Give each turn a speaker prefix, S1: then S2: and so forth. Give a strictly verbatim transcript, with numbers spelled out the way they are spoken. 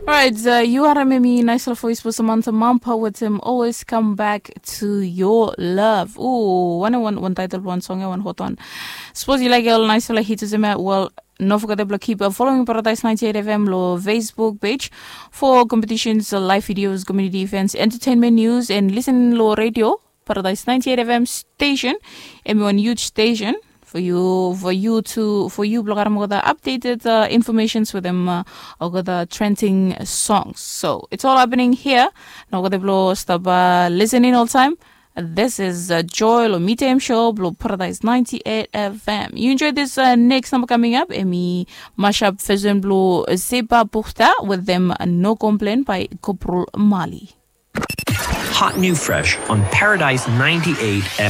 S1: Alright, uh, you are Mimi, nice little voice for Samantha Mampa with him. Always come back to your love. Ooh, one one one title, one song, one hot one. Suppose you like it all nice like hit him at well. No forget to keep following Paradise ninety-eight F M lo Facebook page for competitions, live videos, community events, entertainment news, and listen lo radio. Paradise ninety-eight F M station, and one huge station. For you, for you to, for you, blogger, mo the updated uh, informations with them, uh, or the trending songs. So it's all happening here. Now, got the blow stop uh, listening all time. This is uh, Joy or Meet M Show, Blow Paradise ninety-eight F M. You enjoyed this uh, next number coming up, Emi Mashup Fezzen Blow Sepa Puchta with them uh, No Complaint by Koprol Mali.
S2: Hot New Fresh on Paradise ninety-eight F M.